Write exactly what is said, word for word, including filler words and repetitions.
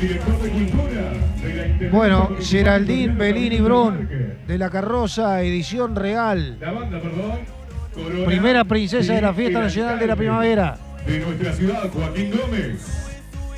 Bueno, Geraldine Bellini Brun, de la carroza Edición Real. Primera princesa de la Fiesta Nacional de la Primavera. De nuestra ciudad, Joaquín Gómez.